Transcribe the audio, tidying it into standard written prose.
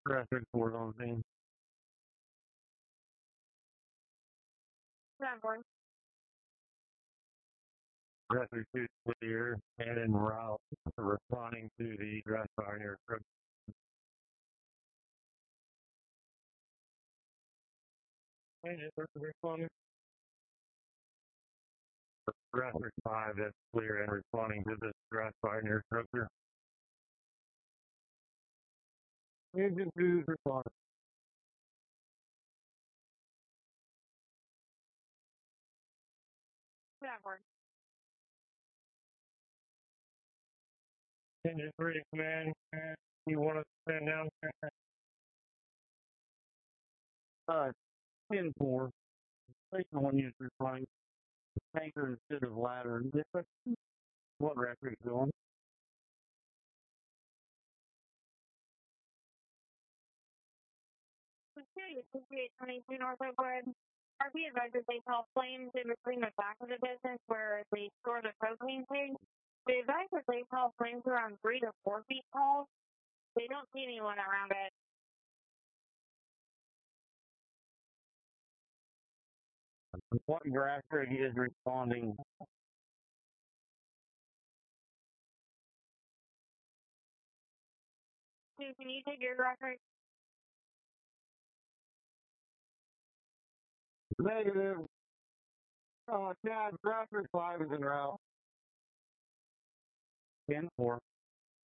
Traffic 4 on scene. Trevor. Traffic 2 clear and en route, responding to the draft fire near Crook. Engine responding. Traffic 5 is clear and responding to this draft fire near Croker. Engine 2 is responding. Trevor. Engine 3 command, you want to stand down? 10-4. Station 1 is responding. Tanker instead of ladder. Different. What record is going? Security 2822 North Oakwood. RP advisors they call flames in between the back of the business where they store the propane tank. The advisors they call flames around 3 to 4 feet tall. They don't see anyone around it. What grass rig is responding? Sue, can you take your record? Negative. Chad, traffic 5 is en route. 10-4.